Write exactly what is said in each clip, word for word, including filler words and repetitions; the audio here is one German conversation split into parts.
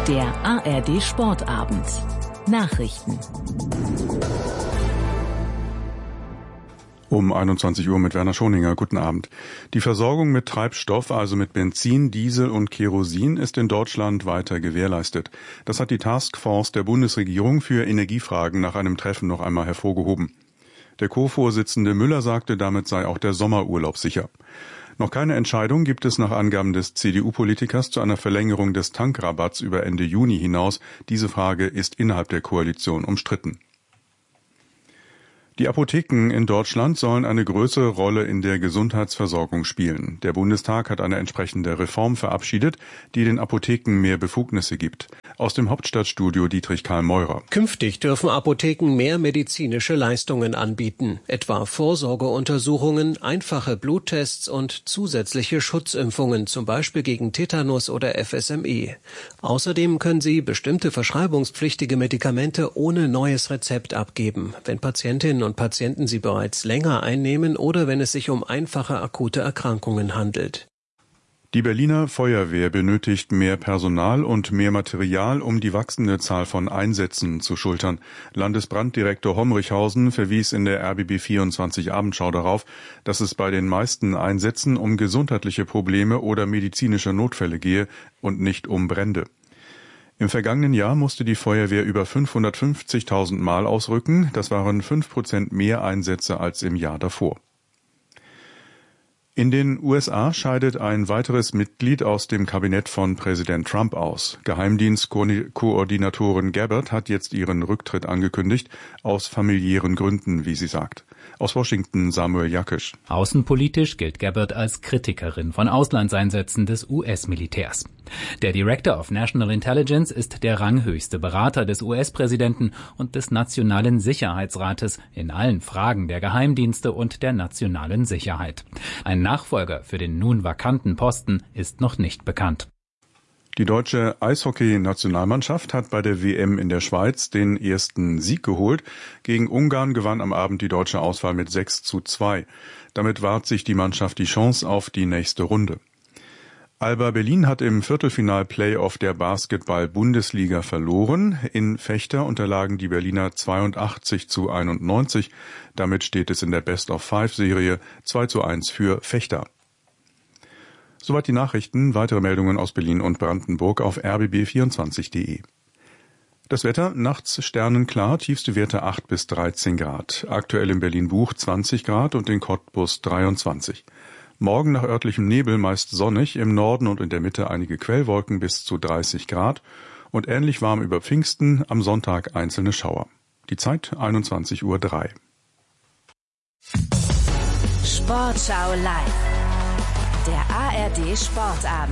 Der A R D Sportabend. Nachrichten. Um einundzwanzig Uhr mit Werner Schoninger. Guten Abend. Die Versorgung mit Treibstoff, also mit Benzin, Diesel und Kerosin, ist in Deutschland weiter gewährleistet. Das hat die Taskforce der Bundesregierung für Energiefragen nach einem Treffen noch einmal hervorgehoben. Der Co-Vorsitzende Müller sagte, damit sei auch der Sommerurlaub sicher. Noch keine Entscheidung gibt es nach Angaben des C D U-Politikers zu einer Verlängerung des Tankrabatts über Ende Juni hinaus. Diese Frage ist innerhalb der Koalition umstritten. Die Apotheken in Deutschland sollen eine größere Rolle in der Gesundheitsversorgung spielen. Der Bundestag hat eine entsprechende Reform verabschiedet, die den Apotheken mehr Befugnisse gibt. Aus dem Hauptstadtstudio Dietrich Karl Meurer. Künftig dürfen Apotheken mehr medizinische Leistungen anbieten, etwa Vorsorgeuntersuchungen, einfache Bluttests und zusätzliche Schutzimpfungen, zum Beispiel gegen Tetanus oder F S M E. Außerdem können sie bestimmte verschreibungspflichtige Medikamente ohne neues Rezept abgeben, wenn Patientinnen und Patienten sie bereits länger einnehmen oder wenn es sich um einfache akute Erkrankungen handelt. Die Berliner Feuerwehr benötigt mehr Personal und mehr Material, um die wachsende Zahl von Einsätzen zu schultern. Landesbranddirektor Homrichhausen verwies in der R B B vierundzwanzig Abendschau darauf, dass es bei den meisten Einsätzen um gesundheitliche Probleme oder medizinische Notfälle gehe und nicht um Brände. Im vergangenen Jahr musste die Feuerwehr über fünfhundertfünfzigtausend Mal ausrücken. Das waren fünf Prozent mehr Einsätze als im Jahr davor. In den U S A scheidet ein weiteres Mitglied aus dem Kabinett von Präsident Trump aus. Geheimdienstkoordinatorin Gabbard hat jetzt ihren Rücktritt angekündigt, aus familiären Gründen, wie sie sagt. Aus Washington Samuel Jakisch. Außenpolitisch gilt Gabbard als Kritikerin von Auslandseinsätzen des U S-Militärs. Der Director of National Intelligence ist der ranghöchste Berater des U S-Präsidenten und des Nationalen Sicherheitsrates in allen Fragen der Geheimdienste und der nationalen Sicherheit. Ein Nachfolger für den nun vakanten Posten ist noch nicht bekannt. Die deutsche Eishockey-Nationalmannschaft hat bei der W M in der Schweiz den ersten Sieg geholt. Gegen Ungarn gewann am Abend die deutsche Auswahl mit sechs zu zwei. Damit wahrt sich die Mannschaft die Chance auf die nächste Runde. Alba Berlin hat im Viertelfinal-Playoff der Basketball-Bundesliga verloren. In Fechter unterlagen die Berliner zweiundachtzig zu einundneunzig. Damit steht es in der Best-of-Five-Serie zwei zu eins für Fechter. Soweit die Nachrichten. Weitere Meldungen aus Berlin und Brandenburg auf r b b vierundzwanzig punkt de. Das Wetter, nachts sternenklar, tiefste Werte acht bis dreizehn Grad. Aktuell in Berlin-Buch zwanzig Grad und in Cottbus dreiundzwanzig. Morgen nach örtlichem Nebel meist sonnig, im Norden und in der Mitte einige Quellwolken bis zu dreißig Grad und ähnlich warm über Pfingsten, am Sonntag einzelne Schauer. Die Zeit einundzwanzig Uhr drei. Sportschau live. Der A R D Sportabend.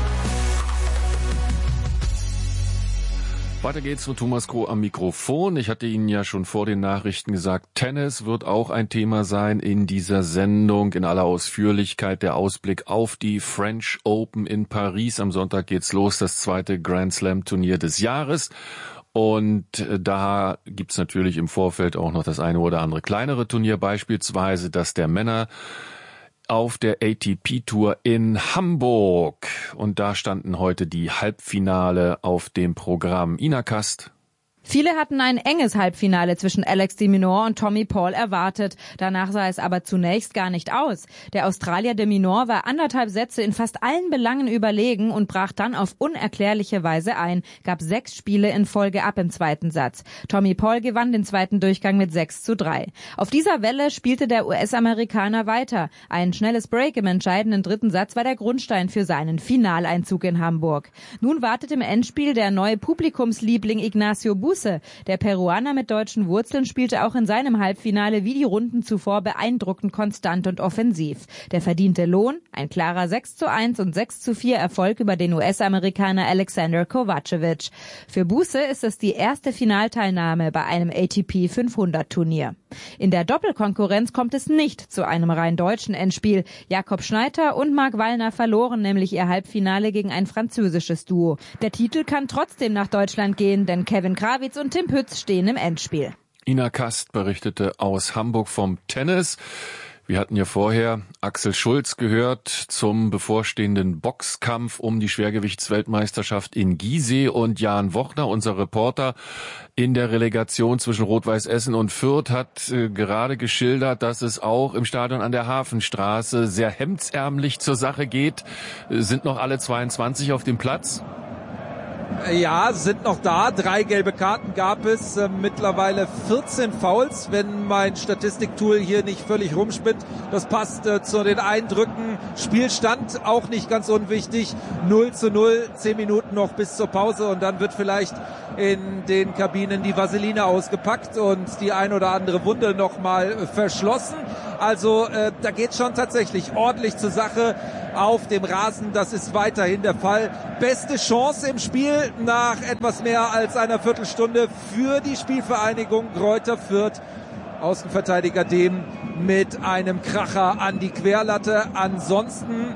Weiter geht's mit Thomas Kroh am Mikrofon. Ich hatte Ihnen ja schon vor den Nachrichten gesagt, Tennis wird auch ein Thema sein in dieser Sendung in aller Ausführlichkeit. Der Ausblick auf die French Open in Paris. Am Sonntag geht's los, das zweite Grand Slam Turnier des Jahres. Und da gibt's natürlich im Vorfeld auch noch das eine oder andere kleinere Turnier, beispielsweise das der Männer auf der A T P-Tour in Hamburg. Und da standen heute die Halbfinale auf dem Programm. Ina Kast. Viele hatten ein enges Halbfinale zwischen Alex de Minaur und Tommy Paul erwartet. Danach sah es aber zunächst gar nicht aus. Der Australier de Minaur war anderthalb Sätze in fast allen Belangen überlegen und brach dann auf unerklärliche Weise ein, gab sechs Spiele in Folge ab im zweiten Satz. Tommy Paul gewann den zweiten Durchgang mit sechs zu drei. Auf dieser Welle spielte der U S-Amerikaner weiter. Ein schnelles Break im entscheidenden dritten Satz war der Grundstein für seinen Finaleinzug in Hamburg. Nun wartet im Endspiel der neue Publikumsliebling Ignacio Buse. Der Peruaner mit deutschen Wurzeln spielte auch in seinem Halbfinale wie die Runden zuvor beeindruckend konstant und offensiv. Der verdiente Lohn, ein klarer sechs zu eins und sechs zu vier Erfolg über den U S-Amerikaner Alexander Kovacevic. Für Buse ist es die erste Finalteilnahme bei einem A T P fünfhundert Turnier. In der Doppelkonkurrenz kommt es nicht zu einem rein deutschen Endspiel. Jakob Schneider und Marc Wallner verloren nämlich ihr Halbfinale gegen ein französisches Duo. Der Titel kann trotzdem nach Deutschland gehen, denn Kevin Krawitz und Tim Pütz stehen im Endspiel. Ina Kast berichtete aus Hamburg vom Tennis. Wir hatten ja vorher Axel Schulz gehört zum bevorstehenden Boxkampf um die Schwergewichtsweltmeisterschaft in Gizeh, und Jan Wochner, unser Reporter in der Relegation zwischen Rot-Weiß Essen und Fürth, hat äh, gerade geschildert, dass es auch im Stadion an der Hafenstraße sehr hemdsärmlich zur Sache geht. Äh, sind noch alle zweiundzwanzig auf dem Platz? Ja, sind noch da. Drei gelbe Karten gab es. Äh, mittlerweile vierzehn Fouls, wenn mein Statistiktool hier nicht völlig rumspinnt. Das passt äh, zu den Eindrücken. Spielstand auch nicht ganz unwichtig. null zu null, zehn Minuten noch bis zur Pause, und dann wird vielleicht in den Kabinen die Vaseline ausgepackt und die ein oder andere Wunde nochmal verschlossen. Also äh, da geht schon tatsächlich ordentlich zur Sache auf dem Rasen. Das ist weiterhin der Fall. Beste Chance im Spiel nach etwas mehr als einer Viertelstunde für die Spielvereinigung Greuther Fürth. Außenverteidiger Dehm mit einem Kracher an die Querlatte. Ansonsten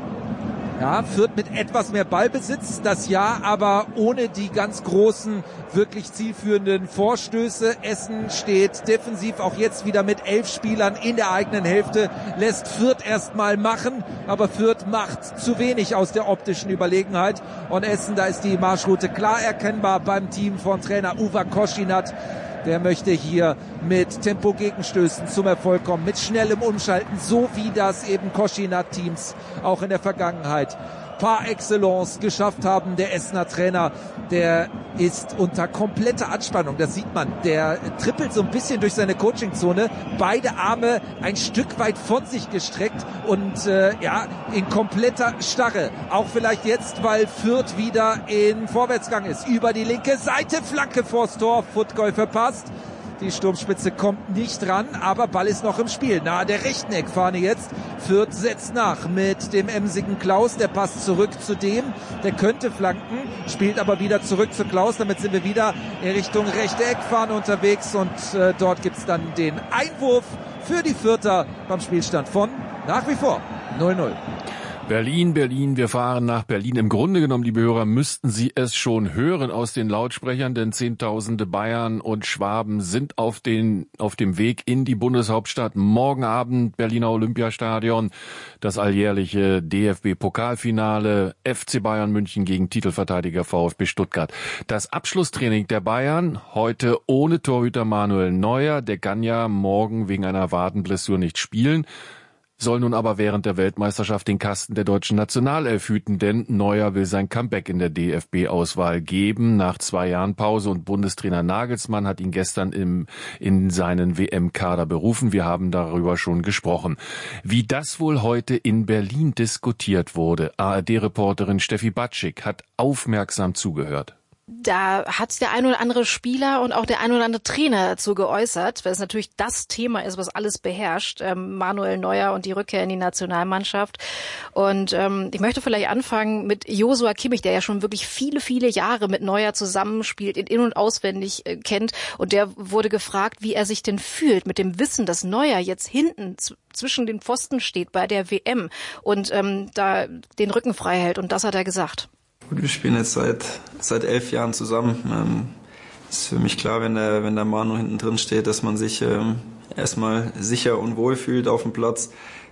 ja, Fürth mit etwas mehr Ballbesitz, das ja, aber ohne die ganz großen, wirklich zielführenden Vorstöße. Essen steht defensiv auch jetzt wieder mit elf Spielern in der eigenen Hälfte, lässt Fürth erstmal machen, aber Fürth macht zu wenig aus der optischen Überlegenheit. Und Essen, da ist die Marschroute klar erkennbar beim Team von Trainer Uwe Koschinat. Der möchte hier mit Tempo-Gegenstößen zum Erfolg kommen, mit schnellem Umschalten, so wie das eben Koschinat-Teams auch in der Vergangenheit par excellence geschafft haben. Der Essener Trainer, der ist unter kompletter Anspannung, das sieht man. Der trippelt so ein bisschen durch seine Coachingzone, beide Arme ein Stück weit von sich gestreckt und äh, ja, in kompletter Starre. Auch vielleicht jetzt, weil Fürth wieder in Vorwärtsgang ist. Über die linke Seite, Flanke vors Tor, Futgol verpasst. Die Sturmspitze kommt nicht ran, aber Ball ist noch im Spiel. Nahe der rechten Eckfahne jetzt. Fürth setzt nach mit dem emsigen Klaus. Der passt zurück zu dem. Der könnte flanken, spielt aber wieder zurück zu Klaus. Damit sind wir wieder in Richtung rechte Eckfahne unterwegs. Und äh, dort gibt's dann den Einwurf für die Fürther beim Spielstand von nach wie vor null null. Berlin, Berlin, wir fahren nach Berlin. Im Grunde genommen, liebe Hörer, müssten Sie es schon hören aus den Lautsprechern, denn Zehntausende Bayern und Schwaben sind auf den, auf dem Weg in die Bundeshauptstadt. Morgen Abend Berliner Olympiastadion, das alljährliche D F B-Pokalfinale, F C Bayern München gegen Titelverteidiger VfB Stuttgart. Das Abschlusstraining der Bayern heute ohne Torhüter Manuel Neuer. Der kann ja morgen wegen einer Wadenblessur nicht spielen, soll nun aber während der Weltmeisterschaft den Kasten der deutschen Nationalelf hüten, denn Neuer will sein Comeback in der D F B-Auswahl geben. Nach zwei Jahren Pause, und Bundestrainer Nagelsmann hat ihn gestern im, in seinen W M-Kader berufen. Wir haben darüber schon gesprochen. Wie das wohl heute in Berlin diskutiert wurde, A R D-Reporterin Steffi Batschik hat aufmerksam zugehört. Da hat der ein oder andere Spieler und auch der ein oder andere Trainer dazu geäußert, weil es natürlich das Thema ist, was alles beherrscht, ähm, Manuel Neuer und die Rückkehr in die Nationalmannschaft. Und ähm, ich möchte vielleicht anfangen mit Joshua Kimmich, der ja schon wirklich viele, viele Jahre mit Neuer zusammenspielt, ihn in- und auswendig äh, kennt. Und der wurde gefragt, wie er sich denn fühlt mit dem Wissen, dass Neuer jetzt hinten z- zwischen den Pfosten steht bei der W M und ähm, da den Rücken frei hält. Und das hat er gesagt. Wir spielen jetzt seit seit elf Jahren zusammen. Ähm, ist für mich klar, wenn der wenn der Manu hinten drin steht, dass man sich ähm, erstmal sicher und wohl fühlt auf dem Platz.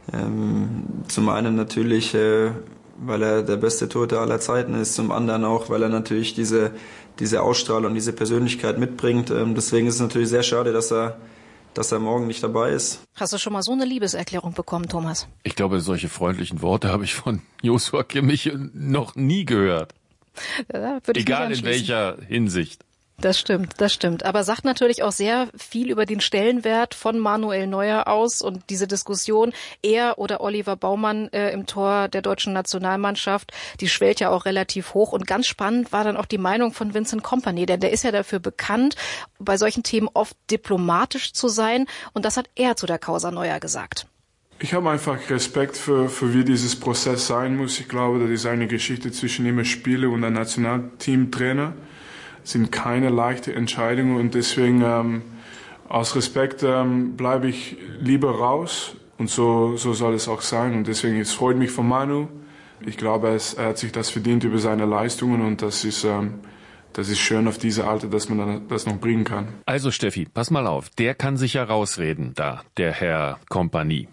Ähm, zum einen natürlich, äh, weil er der beste Torhüter aller Zeiten ist, zum anderen auch, weil er natürlich diese diese Ausstrahlung, diese Persönlichkeit mitbringt. Ähm, deswegen ist es natürlich sehr schade, dass er dass er morgen nicht dabei ist. Hast du schon mal so eine Liebeserklärung bekommen, Thomas? Ich glaube, solche freundlichen Worte habe ich von Joshua Kimmich noch nie gehört. Ja, würde ich Egal in welcher Hinsicht. Das stimmt, das stimmt. Aber sagt natürlich auch sehr viel über den Stellenwert von Manuel Neuer aus und diese Diskussion, er oder Oliver Baumann äh, im Tor der deutschen Nationalmannschaft, die schwellt ja auch relativ hoch. Und ganz spannend war dann auch die Meinung von Vincent Kompany, denn der ist ja dafür bekannt, bei solchen Themen oft diplomatisch zu sein. Und das hat er zu der Causa Neuer gesagt. Ich habe einfach Respekt für, für wie dieses Prozess sein muss. Ich glaube, das ist eine Geschichte zwischen immer Spieler und einem Nationalteamtrainer. Sind keine leichte Entscheidungen, und deswegen ähm, aus Respekt ähm, bleibe ich lieber raus, und so, so soll es auch sein. Und deswegen, es freut mich von Manu. Ich glaube, es, er hat sich das verdient über seine Leistungen, und das ist, ähm, das ist schön auf diese Alter, dass man dann das noch bringen kann. Also Steffi, pass mal auf, der kann sich ja rausreden, da, der Herr Kompanie.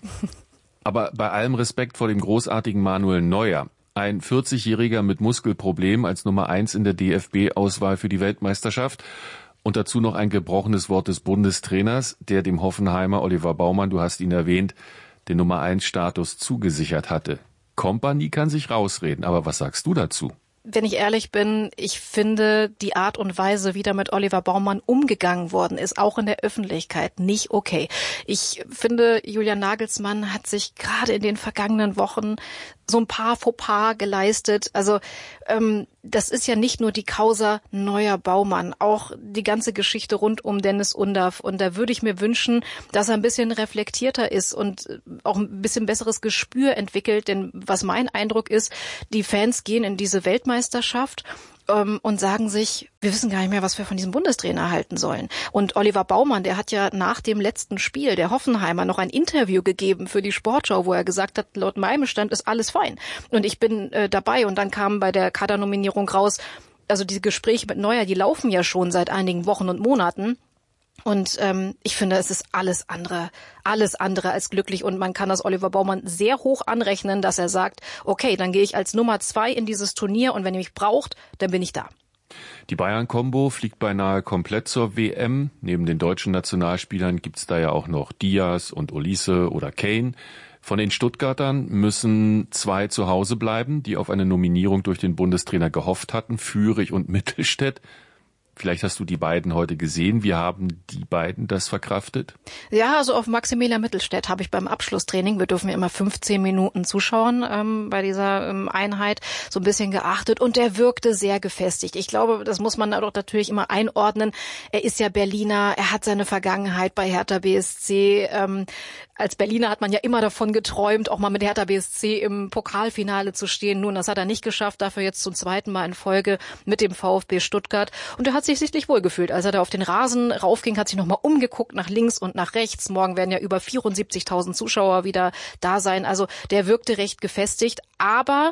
Aber bei allem Respekt vor dem großartigen Manuel Neuer, ein vierzigjähriger mit Muskelproblem als Nummer eins in der D F B-Auswahl für die Weltmeisterschaft und dazu noch ein gebrochenes Wort des Bundestrainers, der dem Hoffenheimer Oliver Baumann, du hast ihn erwähnt, den Nummer eins Status zugesichert hatte. Kompanie kann sich rausreden, aber was sagst du dazu? Wenn ich ehrlich bin, ich finde die Art und Weise, wie da mit Oliver Baumann umgegangen worden ist, auch in der Öffentlichkeit, nicht okay. Ich finde, Julian Nagelsmann hat sich gerade in den vergangenen Wochen so ein paar Fauxpas geleistet. Also ähm, das ist ja nicht nur die Causa Neuer Baumann, auch die ganze Geschichte rund um Dennis Undav. Und da würde ich mir wünschen, dass er ein bisschen reflektierter ist und auch ein bisschen besseres Gespür entwickelt. Denn was mein Eindruck ist, die Fans gehen in diese Weltmeisterschaft und sagen sich, wir wissen gar nicht mehr, was wir von diesem Bundestrainer halten sollen. Und Oliver Baumann, der hat ja nach dem letzten Spiel der Hoffenheimer noch ein Interview gegeben für die Sportschau, wo er gesagt hat, laut meinem Stand ist alles fein. Und ich bin äh, dabei. Und dann kam bei der Kadernominierung raus, also diese Gespräche mit Neuer, die laufen ja schon seit einigen Wochen und Monaten. Und ähm, ich finde, es ist alles andere, alles andere als glücklich. Und man kann das Oliver Baumann sehr hoch anrechnen, dass er sagt, okay, dann gehe ich als Nummer zwei in dieses Turnier und wenn ihr mich braucht, dann bin ich da. Die Bayern-Kombo fliegt beinahe komplett zur W M. Neben den deutschen Nationalspielern gibt's da ja auch noch Diaz und Olise oder Kane. Von den Stuttgartern müssen zwei zu Hause bleiben, die auf eine Nominierung durch den Bundestrainer gehofft hatten, Führig und Mittelstädt. Vielleicht hast du die beiden heute gesehen. Wie haben die beiden das verkraftet? Ja, also auf Maximilian Mittelstädt habe ich beim Abschlusstraining, wir dürfen ja immer fünfzehn Minuten zuschauen ähm, bei dieser ähm, Einheit, so ein bisschen geachtet. Und der wirkte sehr gefestigt. Ich glaube, das muss man doch natürlich immer einordnen. Er ist ja Berliner, er hat seine Vergangenheit bei Hertha B S C. Ähm, als Berliner hat man ja immer davon geträumt, auch mal mit Hertha B S C im Pokalfinale zu stehen. Nun, das hat er nicht geschafft, dafür jetzt zum zweiten Mal in Folge mit dem VfB Stuttgart. Und er hat sich sichtlich wohlgefühlt. Als er da auf den Rasen raufging, hat sich nochmal umgeguckt nach links und nach rechts. Morgen werden ja über vierundsiebzigtausend Zuschauer wieder da sein. Also der wirkte recht gefestigt. Aber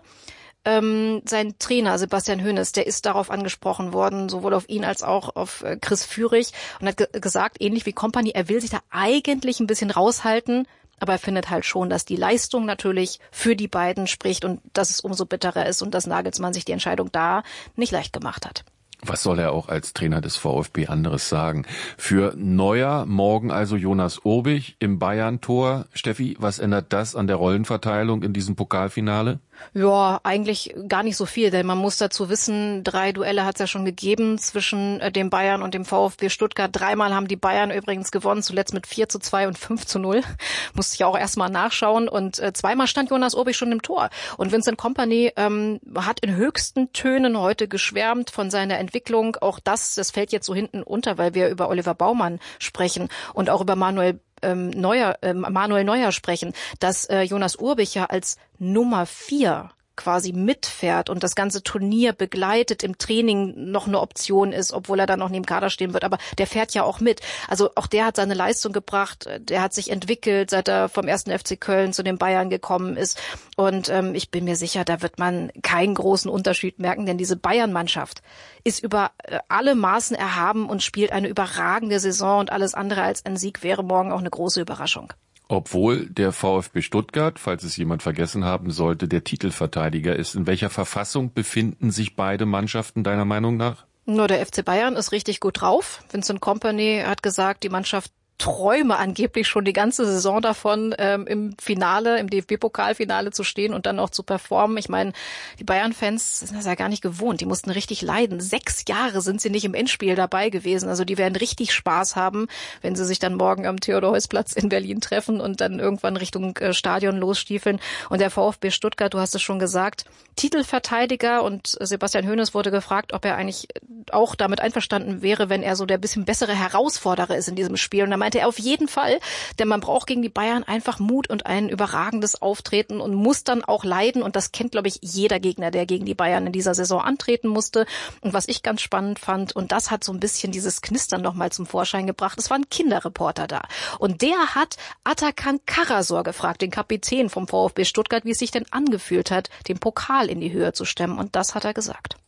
ähm, sein Trainer Sebastian Hoeneß, der ist darauf angesprochen worden, sowohl auf ihn als auch auf äh, Chris Führig und hat ge- gesagt, ähnlich wie Kompanie, er will sich da eigentlich ein bisschen raushalten. Aber er findet halt schon, dass die Leistung natürlich für die beiden spricht und dass es umso bitterer ist und dass Nagelsmann sich die Entscheidung da nicht leicht gemacht hat. Was soll er auch als Trainer des VfB anderes sagen? Für Neuer morgen also Jonas Urbich im Bayern-Tor. Steffi, was ändert das an der Rollenverteilung in diesem Pokalfinale? Ja, eigentlich gar nicht so viel, denn man muss dazu wissen, drei Duelle hat es ja schon gegeben zwischen dem Bayern und dem VfB Stuttgart. Dreimal haben die Bayern übrigens gewonnen, zuletzt mit vier zu zwei und fünf zu null. Musste ich auch erstmal nachschauen. Und äh, zweimal stand Jonas Urbich schon im Tor. Und Vincent Kompany ähm, hat in höchsten Tönen heute geschwärmt von seiner Entwicklung. Auch das, das fällt jetzt so hinten unter, weil wir über Oliver Baumann sprechen und auch über Manuel Ähm, Neuer, äh, Manuel Neuer sprechen, dass äh, Jonas Urbich ja als Nummer vier quasi mitfährt und das ganze Turnier begleitet, im Training noch eine Option ist, obwohl er dann noch neben Kader stehen wird, aber der fährt ja auch mit. Also auch der hat seine Leistung gebracht, der hat sich entwickelt, seit er vom ersten F C Köln zu den Bayern gekommen ist und ähm, ich bin mir sicher, da wird man keinen großen Unterschied merken, denn diese Bayern-Mannschaft ist über äh, alle Maßen erhaben und spielt eine überragende Saison und alles andere als ein Sieg wäre morgen auch eine große Überraschung. Obwohl der VfB Stuttgart, falls es jemand vergessen haben sollte, der Titelverteidiger ist. In welcher Verfassung befinden sich beide Mannschaften deiner Meinung nach? Nur der F C Bayern ist richtig gut drauf. Vincent Kompany hat gesagt, die Mannschaft träume angeblich schon die ganze Saison davon, ähm, im Finale, im D F B-Pokalfinale zu stehen und dann auch zu performen. Ich meine, die Bayern-Fans sind das ja gar nicht gewohnt. Die mussten richtig leiden. Sechs Jahre sind sie nicht im Endspiel dabei gewesen. Also die werden richtig Spaß haben, wenn sie sich dann morgen am Theodor-Heuss-Platz in Berlin treffen und dann irgendwann Richtung äh, Stadion losstiefeln. Und der VfB Stuttgart, du hast es schon gesagt, Titelverteidiger, und Sebastian Hoeneß wurde gefragt, ob er eigentlich auch damit einverstanden wäre, wenn er so der bisschen bessere Herausforderer ist in diesem Spiel. Und da meinte er auf jeden Fall, denn man braucht gegen die Bayern einfach Mut und ein überragendes Auftreten und muss dann auch leiden. Und das kennt, glaube ich, jeder Gegner, der gegen die Bayern in dieser Saison antreten musste. Und was ich ganz spannend fand, und das hat so ein bisschen dieses Knistern nochmal zum Vorschein gebracht, es war ein Kinderreporter da. Und der hat Atakan Karasor gefragt, den Kapitän vom VfB Stuttgart, wie es sich denn angefühlt hat, den Pokal in die Höhe zu stemmen. Und das hat er gesagt.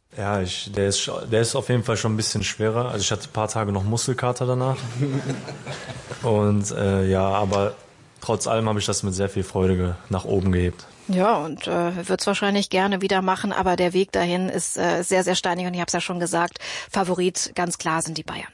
Ja, ich, der ist, der ist auf jeden Fall schon ein bisschen schwerer. Also ich hatte ein paar Tage noch Muskelkater danach. Und äh, ja, aber trotz allem habe ich das mit sehr viel Freude nach oben gehebt. Ja, und äh, wird es wahrscheinlich gerne wieder machen, aber der Weg dahin ist äh, sehr, sehr steinig und ich habe es ja schon gesagt, Favorit ganz klar sind die Bayern.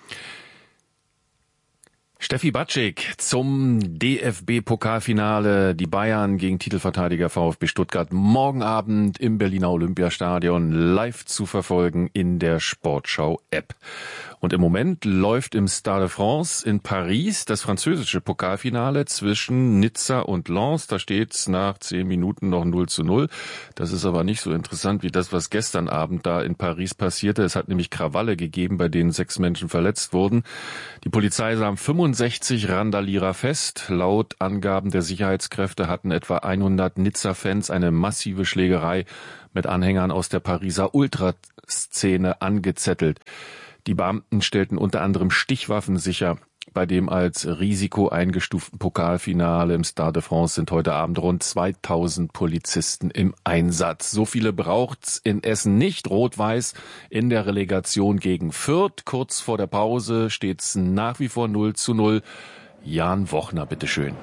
Steffi Batschik zum D F B-Pokalfinale. Die Bayern gegen Titelverteidiger VfB Stuttgart morgen Abend im Berliner Olympiastadion live zu verfolgen in der Sportschau-App. Und im Moment läuft im Stade de France in Paris das französische Pokalfinale zwischen Nizza und Lens. Da steht's nach zehn Minuten noch null zu null. Das ist aber nicht so interessant wie das, was gestern Abend da in Paris passierte. Es hat nämlich Krawalle gegeben, bei denen sechs Menschen verletzt wurden. Die Polizei nahm fünfundsechzig Randalierer fest. Laut Angaben der Sicherheitskräfte hatten etwa hundert Nizza-Fans eine massive Schlägerei mit Anhängern aus der Pariser Ultraszene angezettelt. Die Beamten stellten unter anderem Stichwaffen sicher. Bei dem als Risiko eingestuften Pokalfinale im Stade de France sind heute Abend rund zweitausend Polizisten im Einsatz. So viele braucht's in Essen nicht. Rot-Weiß in der Relegation gegen Fürth. Kurz vor der Pause steht's nach wie vor null zu null. Jan Wochner, bitteschön.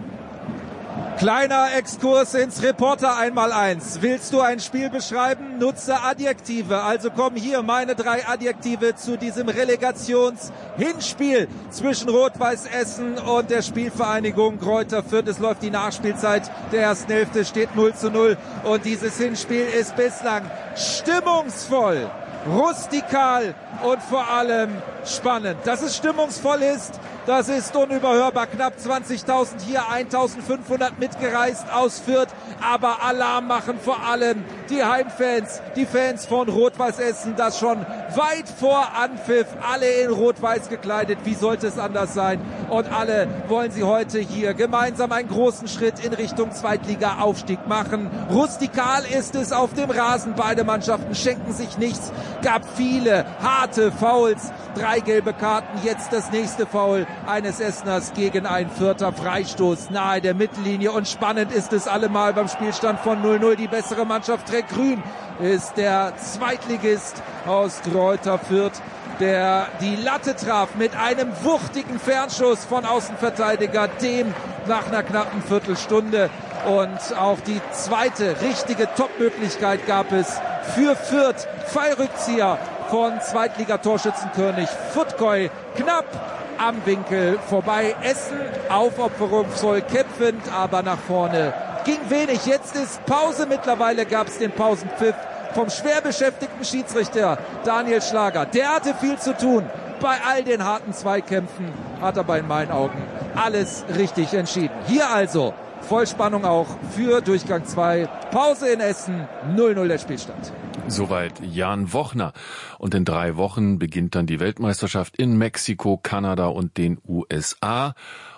Kleiner Exkurs ins Reporter einmal eins. Willst du ein Spiel beschreiben? Nutze Adjektive. Also kommen hier meine drei Adjektive zu diesem Relegations-Hinspiel zwischen Rot-Weiß Essen und der Spielvereinigung Greuther Fürth. Es läuft die Nachspielzeit der ersten Hälfte, steht null zu null. Und dieses Hinspiel ist bislang stimmungsvoll, rustikal und vor allem spannend. Dass es stimmungsvoll ist, das ist unüberhörbar. Knapp zwanzigtausend hier, eintausendfünfhundert mitgereist aus Fürth. Aber Alarm machen vor allem die Heimfans, die Fans von Rot-Weiß Essen, das schon weit vor Anpfiff. Alle in Rot-Weiß gekleidet, wie sollte es anders sein? Und alle wollen sie heute hier gemeinsam einen großen Schritt in Richtung Zweitliga-Aufstieg machen. Rustikal ist es auf dem Rasen. Beide Mannschaften schenken sich nichts. Gab viele harte Fouls. Drei gelbe Karten, jetzt das nächste Foul eines Esseners gegen einen Fürther. Freistoß nahe der Mittellinie und spannend ist es allemal beim Spielstand von null null. Die bessere Mannschaft trägt grün, ist der Zweitligist aus Greuther Fürth, der die Latte traf mit einem wuchtigen Fernschuss von Außenverteidiger Dem nach einer knappen Viertelstunde. Und auch die zweite richtige Top-Möglichkeit gab es für Fürth. Fallrückzieher von Zweitligatorschützenkönig Futkoy, knapp am Winkel vorbei. Essen aufopferungsvoll kämpfend, aber nach vorne ging wenig. Jetzt ist Pause. Mittlerweile gab es den Pausenpfiff vom schwer beschäftigten Schiedsrichter Daniel Schlager. Der hatte viel zu tun. Bei all den harten Zweikämpfen hat aber in meinen Augen alles richtig entschieden. Hier also Vollspannung auch für Durchgang zwei. Pause in Essen, null null der Spielstand. Soweit Jan Wochner. Und in drei Wochen beginnt dann die Weltmeisterschaft in Mexiko, Kanada und den U S A.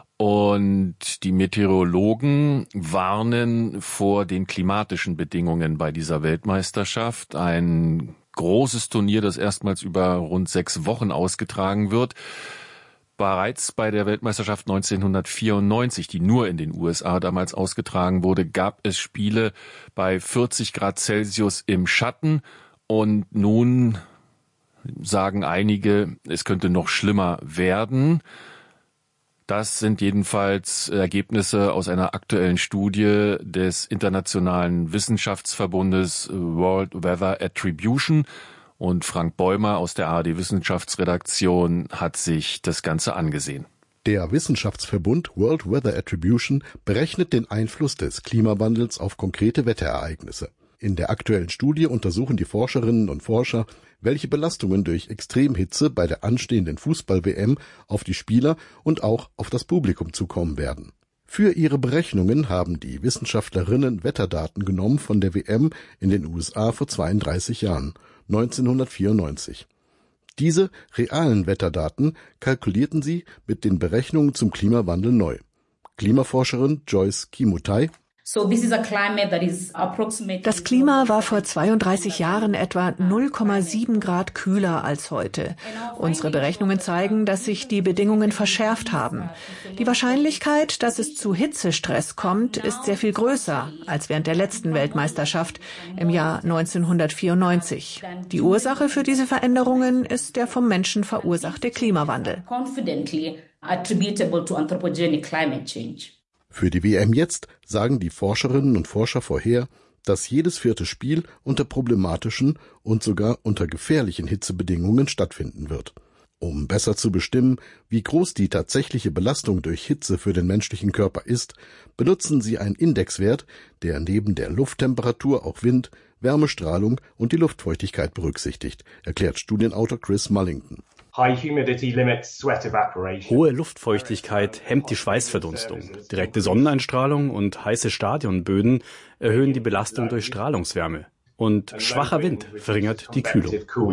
Und die Meteorologen warnen vor den klimatischen Bedingungen bei dieser Weltmeisterschaft. Ein großes Turnier, das erstmals über rund sechs Wochen ausgetragen wird. Bereits bei der Weltmeisterschaft neunzehnhundertvierundneunzig, die nur in den U S A damals ausgetragen wurde, gab es Spiele bei vierzig Grad Celsius im Schatten. Und nun sagen einige, es könnte noch schlimmer werden. Das sind jedenfalls Ergebnisse aus einer aktuellen Studie des Internationalen Wissenschaftsverbundes World Weather Attribution. Und Frank Bäumer aus der A R D-Wissenschaftsredaktion hat sich das Ganze angesehen. Der Wissenschaftsverbund World Weather Attribution berechnet den Einfluss des Klimawandels auf konkrete Wetterereignisse. In der aktuellen Studie untersuchen die Forscherinnen und Forscher, welche Belastungen durch Extremhitze bei der anstehenden Fußball-W M auf die Spieler und auch auf das Publikum zukommen werden. Für ihre Berechnungen haben die Wissenschaftlerinnen Wetterdaten genommen von der W M in den U S A vor zweiunddreißig Jahren, neunzehnhundertvierundneunzig. Diese realen Wetterdaten kalkulierten sie mit den Berechnungen zum Klimawandel neu. Klimaforscherin Joyce Kimutai: Das Klima war vor zweiunddreißig Jahren etwa null Komma sieben Grad kühler als heute. Unsere Berechnungen zeigen, dass sich die Bedingungen verschärft haben. Die Wahrscheinlichkeit, dass es zu Hitzestress kommt, ist sehr viel größer als während der letzten Weltmeisterschaft im Jahr neunzehnhundertvierundneunzig. Die Ursache für diese Veränderungen ist der vom Menschen verursachte Klimawandel. Für die W M jetzt sagen die Forscherinnen und Forscher vorher, dass jedes vierte Spiel unter problematischen und sogar unter gefährlichen Hitzebedingungen stattfinden wird. Um besser zu bestimmen, wie groß die tatsächliche Belastung durch Hitze für den menschlichen Körper ist, benutzen sie einen Indexwert, der neben der Lufttemperatur auch Wind, Wärmestrahlung und die Luftfeuchtigkeit berücksichtigt, erklärt Studienautor Chris Mullington. Hohe Luftfeuchtigkeit hemmt die Schweißverdunstung. Direkte Sonneneinstrahlung und heiße Stadionböden erhöhen die Belastung durch Strahlungswärme. Und schwacher Wind verringert die Kühlung.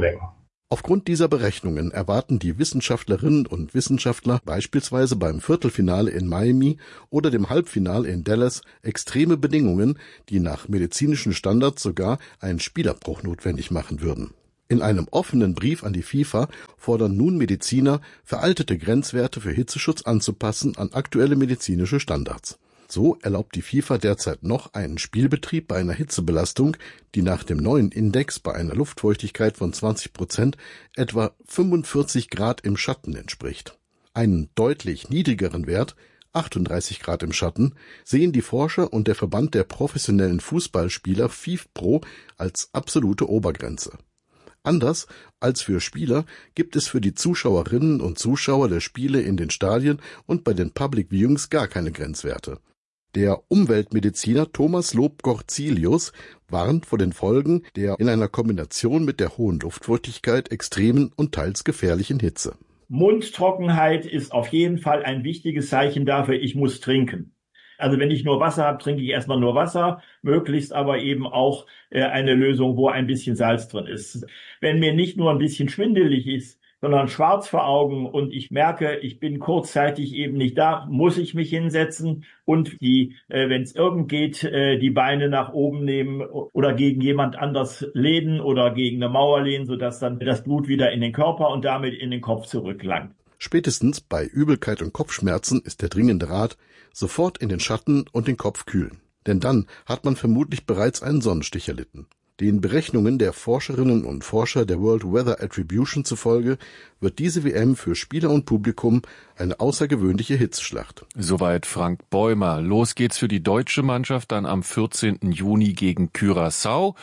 Aufgrund dieser Berechnungen erwarten die Wissenschaftlerinnen und Wissenschaftler beispielsweise beim Viertelfinale in Miami oder dem Halbfinale in Dallas extreme Bedingungen, die nach medizinischen Standards sogar einen Spielabbruch notwendig machen würden. In einem offenen Brief an die FIFA fordern nun Mediziner, veraltete Grenzwerte für Hitzeschutz anzupassen an aktuelle medizinische Standards. So erlaubt die FIFA derzeit noch einen Spielbetrieb bei einer Hitzebelastung, die nach dem neuen Index bei einer Luftfeuchtigkeit von zwanzig Prozent etwa fünfundvierzig Grad im Schatten entspricht. Einen deutlich niedrigeren Wert, achtunddreißig Grad im Schatten, sehen die Forscher und der Verband der professionellen Fußballspieler FIFPro als absolute Obergrenze. Anders als für Spieler gibt es für die Zuschauerinnen und Zuschauer der Spiele in den Stadien und bei den Public Viewings gar keine Grenzwerte. Der Umweltmediziner Thomas Lob-Gorzilius warnt vor den Folgen der in einer Kombination mit der hohen Luftfeuchtigkeit extremen und teils gefährlichen Hitze. Mundtrockenheit ist auf jeden Fall ein wichtiges Zeichen dafür, ich muss trinken. Also wenn ich nur Wasser habe, trinke ich erstmal nur Wasser, möglichst aber eben auch äh, eine Lösung, wo ein bisschen Salz drin ist. Wenn mir nicht nur ein bisschen schwindelig ist, sondern schwarz vor Augen und ich merke, ich bin kurzzeitig eben nicht da, muss ich mich hinsetzen und die, äh, wenn es irgend geht, äh, die Beine nach oben nehmen oder gegen jemand anders lehnen oder gegen eine Mauer lehnen, sodass dann das Blut wieder in den Körper und damit in den Kopf zurückgelangt. Spätestens bei Übelkeit und Kopfschmerzen ist der dringende Rat, sofort in den Schatten und den Kopf kühlen. Denn dann hat man vermutlich bereits einen Sonnenstich erlitten. Den Berechnungen der Forscherinnen und Forscher der World Weather Attribution zufolge wird diese W M für Spieler und Publikum eine außergewöhnliche Hitzeschlacht. Soweit Frank Bäumer. Los geht's für die deutsche Mannschaft dann am vierzehnten Juni gegen Curaçao.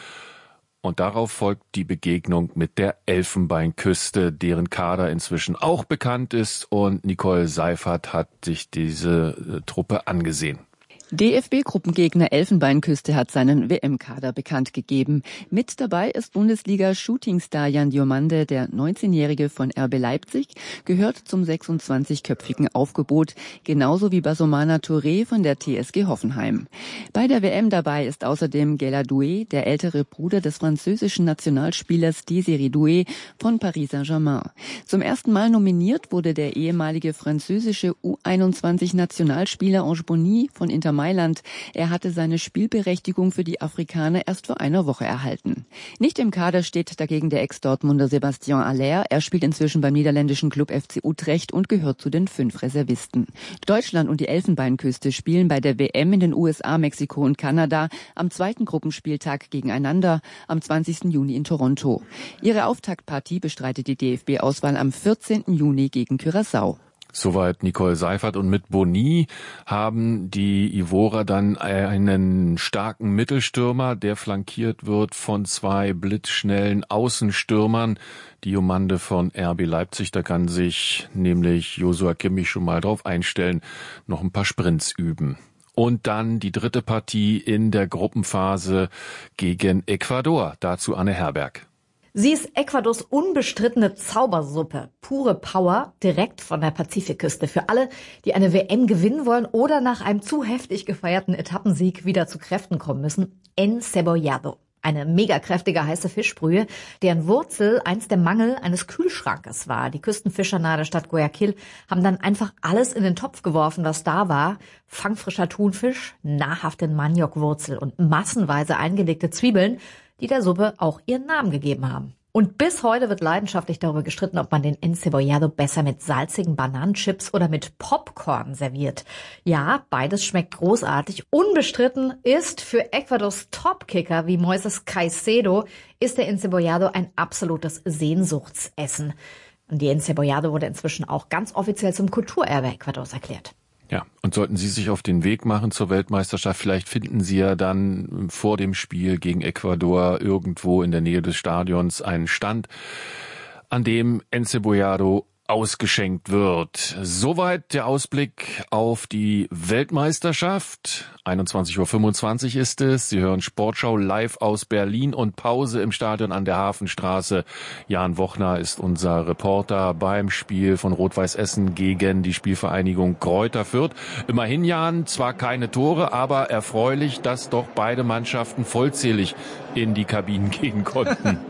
Und darauf folgt die Begegnung mit der Elfenbeinküste, deren Kader inzwischen auch bekannt ist. Und Nicole Seifert hat sich diese äh, Truppe angesehen. D F B-Gruppengegner Elfenbeinküste hat seinen W M-Kader bekannt gegeben. Mit dabei ist Bundesliga-Shootingstar Jan Diomande, der neunzehnjährige von R B Leipzig, gehört zum sechsundzwanzigköpfigen Aufgebot, genauso wie Basomana Touré von der T S G Hoffenheim. Bei der W M dabei ist außerdem Gela Doué, der ältere Bruder des französischen Nationalspielers Désiré Doué von Paris Saint-Germain. Zum ersten Mal nominiert wurde der ehemalige französische U einundzwanzig-Nationalspieler Ange Bonny von Inter Mailand. Er hatte seine Spielberechtigung für die Afrikaner erst vor einer Woche erhalten. Nicht im Kader steht dagegen der Ex-Dortmunder Sébastien Haller. Er spielt inzwischen beim niederländischen Club F C Utrecht und gehört zu den fünf Reservisten. Deutschland und die Elfenbeinküste spielen bei der W M in den U S A, Mexiko und Kanada am zweiten Gruppenspieltag gegeneinander am zwanzigsten Juni in Toronto. Ihre Auftaktpartie bestreitet die D F B-Auswahl am vierzehnten Juni gegen Curaçao. Soweit Nicole Seifert. Und mit Bonny haben die Ivorer dann einen starken Mittelstürmer, der flankiert wird von zwei blitzschnellen Außenstürmern. Diomande von R B Leipzig, da kann sich nämlich Joshua Kimmich schon mal drauf einstellen, noch ein paar Sprints üben. Und dann die dritte Partie in der Gruppenphase gegen Ecuador. Dazu Anne Herberg. Sie ist Ecuadors unbestrittene Zaubersuppe, pure Power, direkt von der Pazifikküste. Für alle, die eine W M gewinnen wollen oder nach einem zu heftig gefeierten Etappensieg wieder zu Kräften kommen müssen. Encebollado. Eine mega kräftige heiße Fischbrühe, deren Wurzel einst der Mangel eines Kühlschrankes war. Die Küstenfischer nahe der Stadt Guayaquil haben dann einfach alles in den Topf geworfen, was da war. Fangfrischer Thunfisch, nahrhafte Maniokwurzel und massenweise eingelegte Zwiebeln, die der Suppe auch ihren Namen gegeben haben. Und bis heute wird leidenschaftlich darüber gestritten, ob man den Encebollado besser mit salzigen Bananenchips oder mit Popcorn serviert. Ja, beides schmeckt großartig. Unbestritten ist für Ecuadors Topkicker wie Moises Caicedo ist der Encebollado ein absolutes Sehnsuchtsessen. Und die Encebollado wurde inzwischen auch ganz offiziell zum Kulturerbe Ecuadors erklärt. Ja, und sollten Sie sich auf den Weg machen zur Weltmeisterschaft, vielleicht finden Sie ja dann vor dem Spiel gegen Ecuador irgendwo in der Nähe des Stadions einen Stand, an dem Encebollado ausgeschenkt wird. Soweit der Ausblick auf die Weltmeisterschaft. einundzwanzig Uhr fünfundzwanzig ist es. Sie hören Sportschau live aus Berlin und Pause im Stadion an der Hafenstraße. Jan Wochner ist unser Reporter beim Spiel von Rot-Weiß Essen gegen die Spielvereinigung Greuther Fürth. Immerhin, Jan, zwar keine Tore, aber erfreulich, dass doch beide Mannschaften vollzählig in die Kabinen gehen konnten.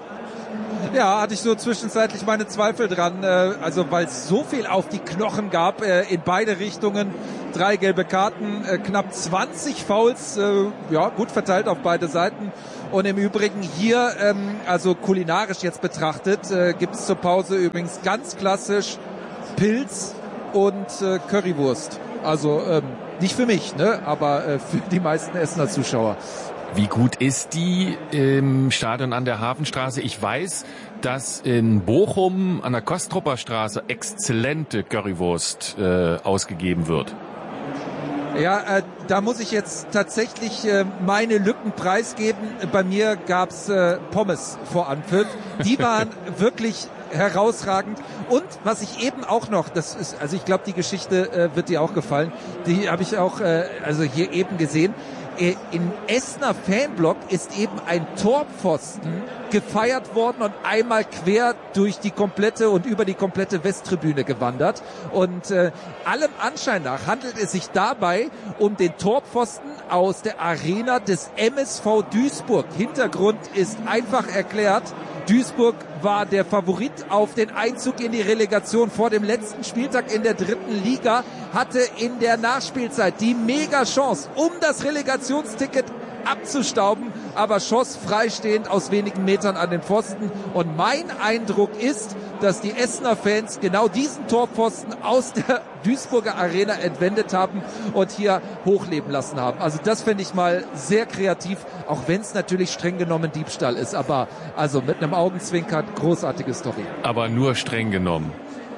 Ja, hatte ich so zwischenzeitlich meine Zweifel dran, also weil es so viel auf die Knochen gab in beide Richtungen. Drei gelbe Karten, knapp zwanzig Fouls, ja gut verteilt auf beide Seiten. Und im Übrigen hier, also kulinarisch jetzt betrachtet, gibt es zur Pause übrigens ganz klassisch Pilz und Currywurst. Also nicht für mich, ne, aber für die meisten Essener Zuschauer. Wie gut ist die im Stadion an der Hafenstraße? Ich weiß, dass in Bochum an der Kostropper Straße exzellente Currywurst äh, ausgegeben wird. Ja, äh, da muss ich jetzt tatsächlich äh, meine Lücken preisgeben. Bei mir gab's äh, Pommes vor Anpfiff. Die waren wirklich herausragend. Und was ich eben auch noch, das ist, also ich glaube, die Geschichte äh, wird dir auch gefallen. Die habe ich auch äh, also hier eben gesehen. Im Essener Fanblock ist eben ein Torpfosten gefeiert worden und einmal quer durch die komplette und über die komplette Westtribüne gewandert. Und äh, allem Anschein nach handelt es sich dabei um den Torpfosten aus der Arena des M S V Duisburg. Hintergrund ist einfach erklärt. Duisburg war der Favorit auf den Einzug in die Relegation vor dem letzten Spieltag in der dritten Liga, hatte in der Nachspielzeit die Mega-Chance, um das Relegationsticket abzustauben, aber schoss freistehend aus wenigen Metern an den Pfosten. Und mein Eindruck ist, dass die Essener Fans genau diesen Torpfosten aus der Duisburger Arena entwendet haben und hier hochleben lassen haben. Also das finde ich mal sehr kreativ, auch wenn es natürlich streng genommen Diebstahl ist. Aber also mit einem Augenzwinkern, großartige Story. Aber nur streng genommen.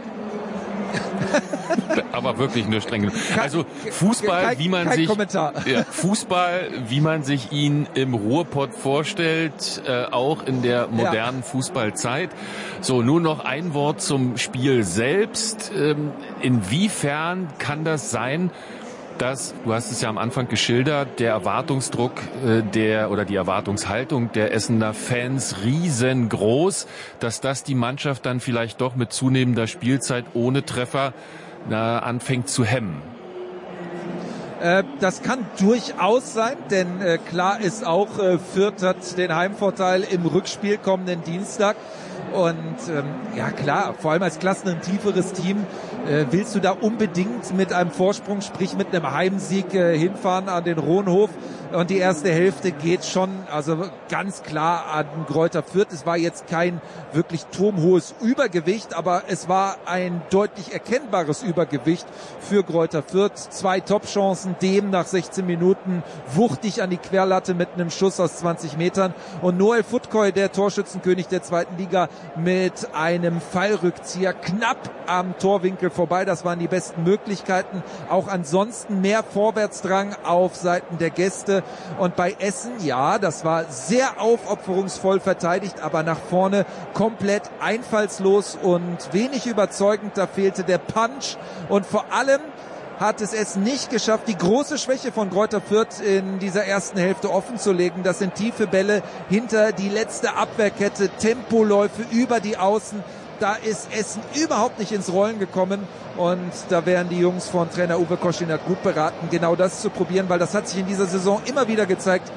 Aber wirklich nur streng genommen. Also Fußball, kein, wie man sich ja, Fußball, wie man sich ihn im Ruhrpott vorstellt, äh, auch in der modernen ja. Fußballzeit. So, nur noch ein Wort zum Spiel selbst. Ähm, inwiefern kann das sein, dass, du hast es ja am Anfang geschildert, der Erwartungsdruck äh, der oder die Erwartungshaltung der Essener Fans riesengroß, dass das die Mannschaft dann vielleicht doch mit zunehmender Spielzeit ohne Treffer na, anfängt zu hemmen? Äh, das kann durchaus sein, denn äh, klar ist auch, äh, Fürth hat den Heimvorteil im Rückspiel kommenden Dienstag. Und ähm, ja klar, vor allem als Klassen ein tieferes Team äh, willst du da unbedingt mit einem Vorsprung, sprich mit einem Heimsieg äh, hinfahren an den Rohnhof. Und die erste Hälfte geht schon, also ganz klar an Greuther Fürth. Es war jetzt kein wirklich turmhohes Übergewicht, aber es war ein deutlich erkennbares Übergewicht für Greuther Fürth. Zwei Top-Chancen, dem nach sechzehn Minuten wuchtig an die Querlatte mit einem Schuss aus zwanzig Metern. Und Noel Futkoy, der Torschützenkönig der zweiten Liga, mit einem Fallrückzieher knapp am Torwinkel vorbei. Das waren die besten Möglichkeiten. Auch ansonsten mehr Vorwärtsdrang auf Seiten der Gäste. Und bei Essen, ja, das war sehr aufopferungsvoll verteidigt, aber nach vorne komplett einfallslos und wenig überzeugend. Da fehlte der Punch und vor allem hat es Essen nicht geschafft, die große Schwäche von Greuther Fürth in dieser ersten Hälfte offen zu legen. Das sind tiefe Bälle hinter die letzte Abwehrkette, Tempoläufe über die Außen. Da ist Essen überhaupt nicht ins Rollen gekommen und da wären die Jungs von Trainer Uwe Koschinat gut beraten, genau das zu probieren, weil das hat sich in dieser Saison immer wieder gezeigt.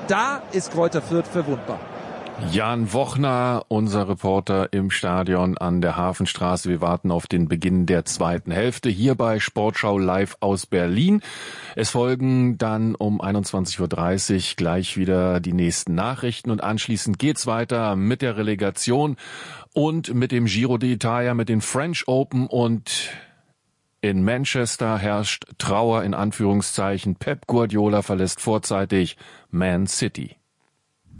da ist Greuther Fürth verwundbar. Jan Wochner, unser Reporter im Stadion an der Hafenstraße. Wir warten auf den Beginn der zweiten Hälfte hier bei Sportschau live aus Berlin. Es folgen dann um einundzwanzig Uhr dreißig gleich wieder die nächsten Nachrichten und anschließend geht's weiter mit der Relegation und mit dem Giro d'Italia, mit den French Open, und in Manchester herrscht Trauer in Anführungszeichen. Pep Guardiola verlässt vorzeitig Man City.